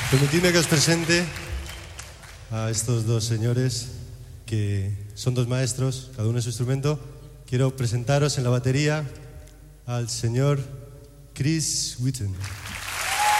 Permitidme que os presente a estos dos señores que son dos maestros, cada uno en su instrumento. Quiero presentaros en la batería al señor Chris Witten.